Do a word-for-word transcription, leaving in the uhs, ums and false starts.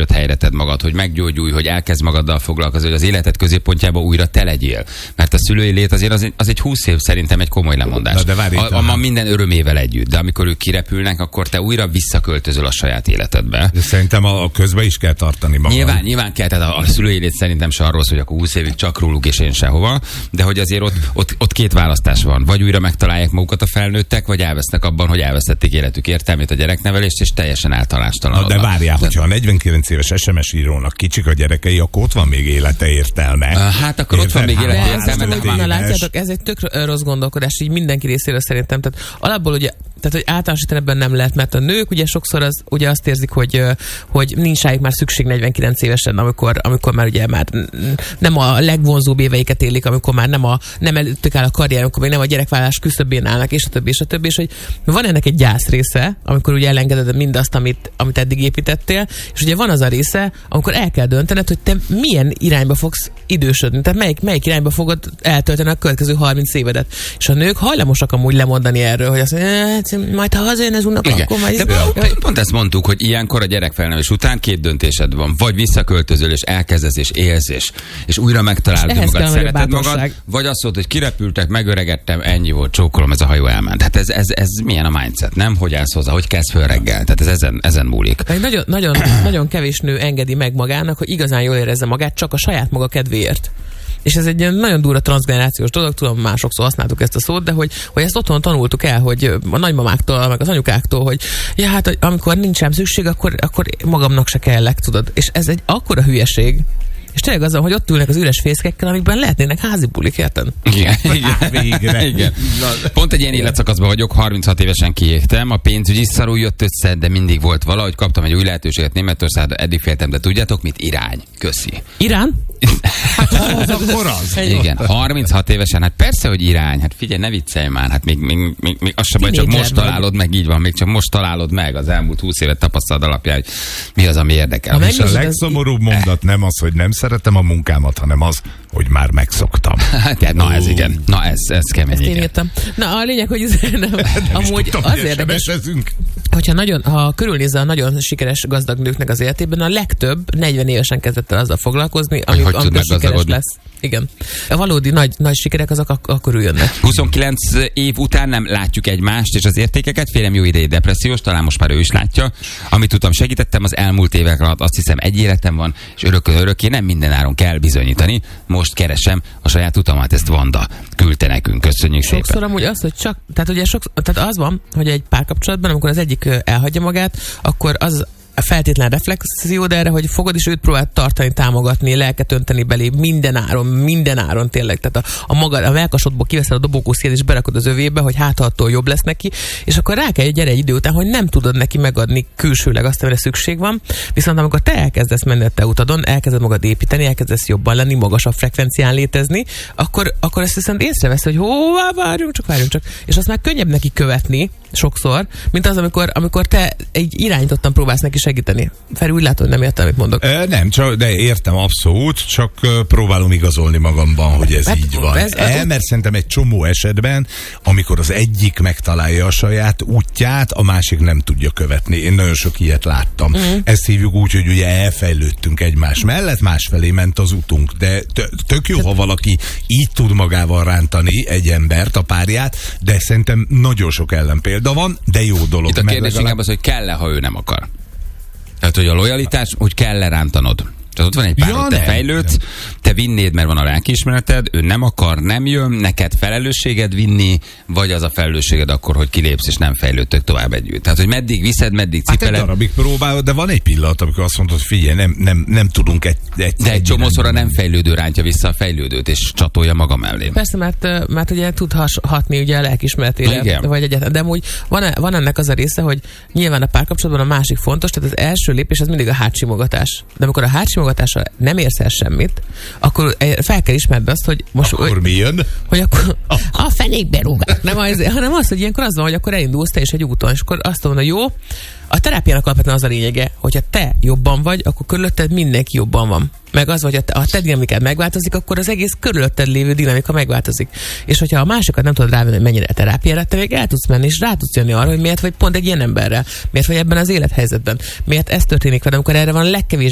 előtt helyre tedd magad, hogy meggyógyulj, hogy elkezd magaddal foglalkozni, hogy az életed középpontjába újra te legyél. Mert a szülői lét azért az egy, az egy húsz év szerintem egy komoly lemondás. Na de várj, a, a, a minden örömével együtt. De amikor ők kirepülnek, akkor te újra visszaköltözöl a saját életedbe. De szerintem a, a közben is kell tartani magad. Nyilván, nyilván kell, tehát a, a szülői lét szerintem se arról szól, hogy akkor húsz évig csak róluk és én sehova, de hogy azért ott, ott, ott két választás van. Vagy újra megtalálják magukat a felnőttek, vagy elvesznek abban, hogy elvesztették életük értelmét, a gyereknevelést, és teljesen eltalástalanodnak. De várjál, hogyha a negyvenkilenc éves es em es írónak kicsik a gyerekei, akkor ott van még élete értelme. Hát akkor ott van még élete értelme. De ezt, na, látjátok, ez egy tök rossz gondolkodás, így mindenki részéről szerintem. Tehát alapból ugye, tehát hogy általánosítani ebben nem lehet, mert a nők ugye sokszor az, ugye azt érzik, hogy, hogy nincs rájuk már szükség negyvenkilenc évesen, amikor, amikor már ugye már nem a legvonzóbb éveiket élik, amikor már nem, a, nem előttük áll a karrier, amikor még nem a gyerekvállalás küszöbén állnak, és a többi, és a többi, és hogy van ennek egy gyász része, amikor ugye elengeded mindazt, amit, amit eddig építettél, és ugye van az a része, amikor el kell döntened, hogy te milyen irányba fogsz idősödni, tehát melyik, melyik irányba fogod eltölteni a következő harminc évedet. És a nők hajlamosak amúgy lemondani erről, hogy azt mondja, majd ha hazajön az unok, akkor majd... Pont, pont ezt mondtuk, hogy ilyenkor a gyerekfelnevelés után két döntésed van. Vagy visszaköltözöl, és elkezdesz, és élsz, és, és újra megtalálod magad, szereted magad, vagy azt mondod, hogy kirepültek, megöregedtem, ennyi volt, csókolom, ez a hajó elment. Tehát ez, ez, ez milyen a mindset, nem? Hogy állsz hozzá, hogy kezd föl reggel. Tehát ez ezen, ezen múlik. Nagyon, nagyon, nagyon kevés nő engedi meg magának, hogy igazán jól érezze magát csak a saját maga kedvéért. És ez egy ilyen nagyon durva transzgenerációs dolog, tudom, másokszor használtuk ezt a szót, de hogy, hogy ezt otthon tanultuk el, hogy a nagymamáktól, meg az anyukáktól, hogy ja, hát amikor nincs rám szükség, akkor, akkor magamnak se kellek, tudod. És ez egy akkora hülyeség. És tényleg azon, hogy ott ülnek az üres fészkekkel, amikben lehetnének házi bulik, érted? Igen. Igen. Igen. Pont egy ilyen életszakaszban vagyok, harminchat évesen kiégtem, a pénzügy is szarul jött össze, de mindig volt valahogy, kaptam egy új lehetőséget Németországban, eddig féltem, de tudjátok mit? Irány. Köszi. Irán? Hát az akkor az. Igen, harminchat évesen, hát persze, hogy irány, hát figyelj, ne viccelj már, hát még, még, még, még az sem baj, csak most találod meg, így van, még csak most találod meg az elmúlt húsz évet tapasztalat alapján, hogy mi az, ami érdekel. És a legszomorúbb mondat nem az, hogy nem szeretem a munkámat, hanem az, hogy már megszoktam. Hát, na ez igen, na ez, ez kemény. Ezt én írtam. Na a lényeg, hogy ez nem, nem amúgy tudtam, az érdekes, hogyha nagyon, ha körülnézze a nagyon sikeres gazdag nőknek az életében, a legtöbb negyven évesen kezdett el azzal foglalkozni, amik, amikor sikeres lesz. Igen. A valódi nagy, nagy sikerek azok ak- akkor jönnek. huszonkilenc év után nem látjuk egymást és az értékeket. Félem jó ideig depressziós, talán most már ő is látja. Amit tudtam, segítettem az elmúlt évek alatt, azt hiszem egy életem van, és örökön örökké nem minden áron kell bizonyítani. Most keresem a saját utamat, ezt Vanda küldte nekünk. Köszönjük sokszor szépen. Amúgy az, hogy csak, tehát ugye sok, tehát az van, hogy egy párkapcsolatban, amikor az egyik elhagyja magát, akkor az a feltétlen reflexió, de erre, hogy fogod is őt próbáld tartani, támogatni, lelket önteni belé minden áron, minden áron tényleg. Tehát a, a magad, a melkasodból kiveszed a dobókuszját és berakod az övébe, hogy hát attól jobb lesz neki, és akkor rá kell gyere egy idő után, hogy nem tudod neki megadni külsőleg azt, amire szükség van. Viszont amikor te elkezdesz menni a te utadon, elkezded magad építeni, elkezdesz jobban lenni, magasabb frekvencián létezni, akkor, akkor ezt viszont észrevesz, hogy hová várjunk csak, várjunk csak. És azt már könnyebb neki követni sokszor, mint az, amikor, amikor te egy irányítottan próbálsz neki segíteni. Feri, úgy látod, nem értem, amit mondok. E, nem, csak, de értem abszolút, csak próbálom igazolni magamban, hogy ez hát, így van. Ez, ez, e, mert szerintem egy csomó esetben, amikor az egyik megtalálja a saját útját, a másik nem tudja követni. Én nagyon sok ilyet láttam. Mm. Ezt hívjuk úgy, hogy ugye elfejlődtünk egymás mellett, másfelé ment az utunk, de tök jó, ha valaki így tud magával rántani egy embert, a párját, de szerintem nagyon sok ellenpélda van, de jó dolog. Itt a kérdés legalább... inkább az, hogy kell-e, ha ő nem akar. Tehát, hogy a lojalitás, hogy kell-e rántanod. Tehát ott van egy pár, ja, te fejlődsz, te vinnéd, mert van a lelkiismereted, ő nem akar, nem jön, neked felelősséged vinni, vagy az a felelősséged akkor, hogy kilépsz, és nem fejlődtök tovább együtt. Tehát, hogy meddig viszed, meddig cipeled. Hát egy darabig próbálod, de van egy pillanat, amikor azt mondod, figyelj, nem, nem, nem tudunk egy, egy de egy csomószor a nem fejlődő rántja vissza a fejlődőt, és csatolja maga mellé. Persze, mert, mert ugye tud has, hatni ugye a lelkiismeretére, igen. Vagy egyáltalán. De amúgy van, van ennek az a része, hogy nyilván a párkapcsolatban a másik fontos, tehát az első lépés az mindig a hátsimogatás. De amikor a hátsimogatásra nem érsz el semmit, akkor fel kell ismerned azt, hogy most... Akkor mi jön? Hogy akkor a fenékbe rúgák. Nem az, hanem az, hogy ilyenkor az van, hogy akkor elindulsz te is egy úton, és akkor azt mondod, jó, a terápiának alapvetően az a lényege, hogyha te jobban vagy, akkor körülötted mindenki jobban van. Meg az, hogy a te, a te dinamikád megváltozik, akkor az egész körülötted lévő dinamika megváltozik. És hogyha a másikat nem tudod rávenni, hogy mennyire terápiára, te még el tudsz menni, és rá tudsz jönni arra, hogy miért vagy pont egy ilyen emberrel, miért vagy ebben az élethelyzetben, miért ez történik veled, amikor erre van legkevésbé